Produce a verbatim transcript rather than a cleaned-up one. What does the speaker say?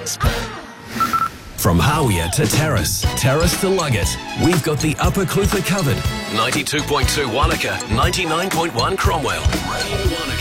From Hawea to Terrace, Terrace to Luggett, we've got the Upper Clutha covered. ninety-two point two Wanaka, ninety-nine point one Cromwell.